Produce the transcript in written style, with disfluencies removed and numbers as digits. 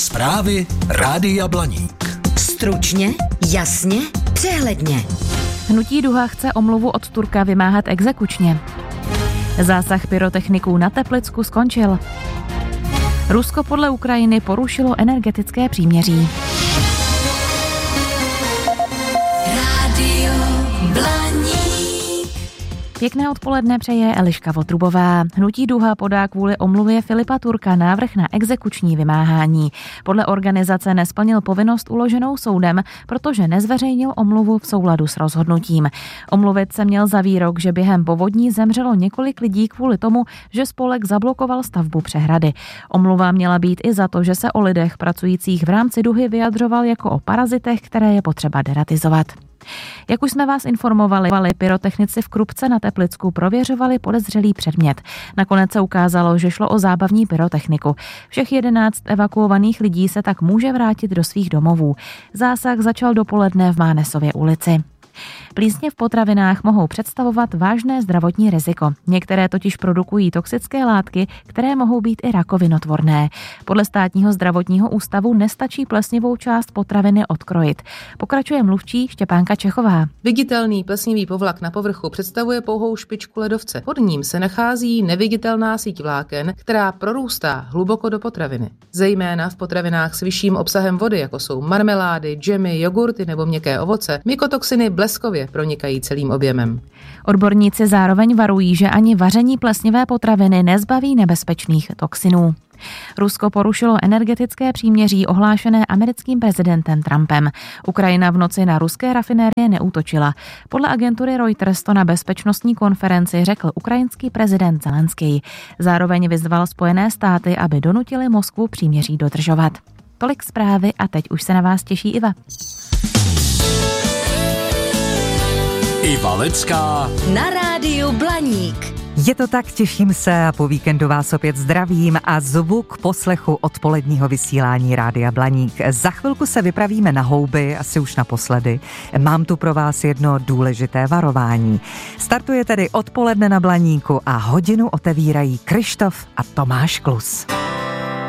Zprávy Rádia Blaník. Stručně, jasně, přehledně. Hnutí Duha chce omluvu od Turka vymáhat exekučně. Zásah pyrotechniků na Teplicku skončil. Rusko podle Ukrajiny porušilo energetické příměří. Rádio Blaník. Pěkné odpoledne přeje Eliška Votrubová. Hnutí Duha podá kvůli omluvě Filipa Turka návrh na exekuční vymáhání. Podle organizace nesplnil povinnost uloženou soudem, protože nezveřejnil omluvu v souladu s rozhodnutím. Omluvit se měl za výrok, že během povodní zemřelo několik lidí kvůli tomu, že spolek zablokoval stavbu přehrady. Omluva měla být i za to, že se o lidech pracujících v rámci Duhy vyjadřoval jako o parazitech, které je potřeba deratizovat. Jak už jsme vás informovali, pyrotechnici v Krupce na Teplicku prověřovali podezřelý předmět. Nakonec se ukázalo, že šlo o zábavní pyrotechniku. Všech 11 evakuovaných lidí se tak může vrátit do svých domovů. Zásah začal dopoledne v Mánesově ulici. Plísně v potravinách mohou představovat vážné zdravotní riziko. Některé totiž produkují toxické látky, které mohou být i rakovinotvorné. Podle Státního zdravotního ústavu nestačí plesnivou část potraviny odkrojit. Pokračuje mluvčí Štěpánka Čechová. Viditelný plesnivý povlak na povrchu představuje pouhou špičku ledovce. Pod ním se nachází neviditelná síť vláken, která prorůstá hluboko do potraviny. Zejména v potravinách s vyšším obsahem vody, jako jsou marmelády, džemy, jogurty nebo měkké ovoce, mykotoxiny bleskově pronikají celým objemem. Odborníci zároveň varují, že ani vaření plesnivé potraviny nezbaví nebezpečných toxinů. Rusko porušilo energetické příměří ohlášené americkým prezidentem Trumpem. Ukrajina v noci na ruské rafinérie neútočila. Podle agentury Reuters to na bezpečnostní konferenci řekl ukrajinský prezident Zelenský. Zároveň vyzval Spojené státy, aby donutili Moskvu příměří dodržovat. Tolik zprávy a teď už se na vás těší Iva. Iva Lecká Na rádiu Blaník. Je to tak, těším se a po víkendu vás opět zdravím a zvu k poslechu odpoledního vysílání Rádia Blaník. Za chvilku se vypravíme na houby, asi už naposledy. Mám tu pro vás jedno důležité varování. Startuje tedy odpoledne na Blaníku a hodinu otevírají Krištof a Tomáš Klus.